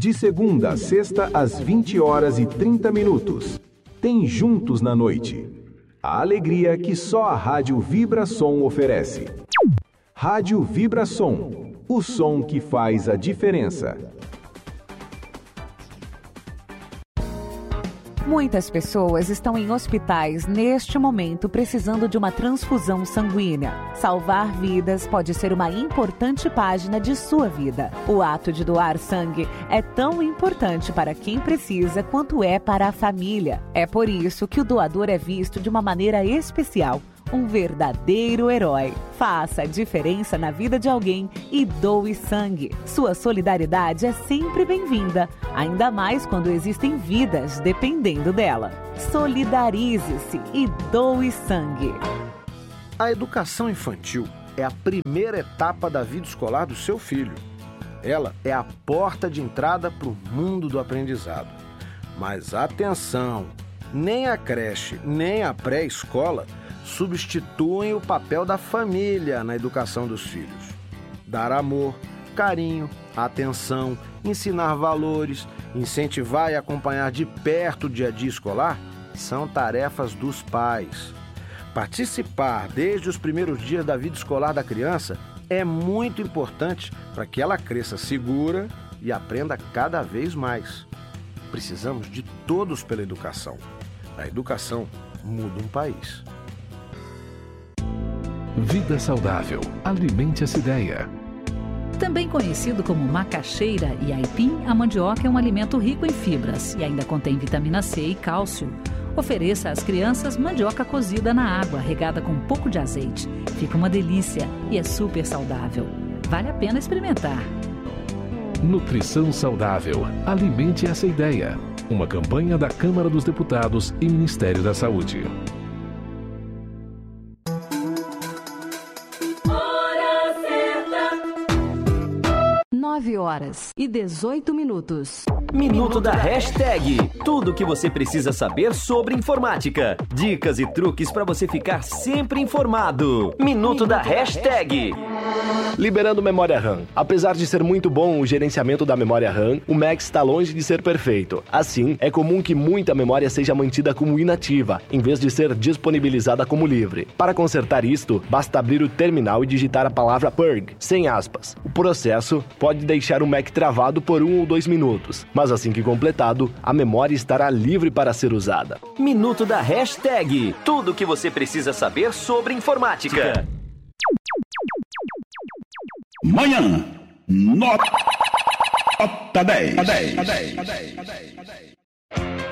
De segunda a sexta, às 20h30. Tem Juntos na Noite. A alegria que só a Rádio Vibração oferece. Rádio Vibração, o som que faz a diferença. Muitas pessoas estão em hospitais neste momento precisando de uma transfusão sanguínea. Salvar vidas pode ser uma importante página de sua vida. O ato de doar sangue é tão importante para quem precisa quanto é para a família. É por isso que o doador é visto de uma maneira especial. Um verdadeiro herói. Faça a diferença na vida de alguém e doe sangue. Sua solidariedade é sempre bem-vinda, ainda mais quando existem vidas dependendo dela. Solidarize-se e doe sangue. A educação infantil é a primeira etapa da vida escolar do seu filho. Ela é a porta de entrada para o mundo do aprendizado. Mas atenção, nem a creche, nem a pré-escola substituem o papel da família na educação dos filhos. Dar amor, carinho, atenção, ensinar valores, incentivar e acompanhar de perto o dia a dia escolar são tarefas dos pais. Participar desde os primeiros dias da vida escolar da criança é muito importante para que ela cresça segura e aprenda cada vez mais. Precisamos de todos pela educação. A educação muda um país. Vida saudável. Alimente essa ideia. Também conhecido como macaxeira e aipim, a mandioca é um alimento rico em fibras e ainda contém vitamina C e cálcio. Ofereça às crianças mandioca cozida na água, regada com um pouco de azeite. Fica uma delícia e é super saudável. Vale a pena experimentar. Nutrição saudável. Alimente essa ideia. Uma campanha da Câmara dos Deputados e Ministério da Saúde. 9h18. Minuto da Hashtag. Tudo o que você precisa saber sobre informática. Dicas e truques para você ficar sempre informado. Minuto da Hashtag. Liberando memória RAM. Apesar de ser muito bom o gerenciamento da memória RAM, o Mac está longe de ser perfeito. Assim, é comum que muita memória seja mantida como inativa, em vez de ser disponibilizada como livre. Para consertar isto, basta abrir o terminal e digitar a palavra purg, sem aspas. O processo pode deixar o Mac travado por 1 ou 2 minutos, mas assim que completado, a memória estará livre para ser usada. Minuto da Hashtag. Tudo o que você precisa saber sobre informática. Manhã, nota 10.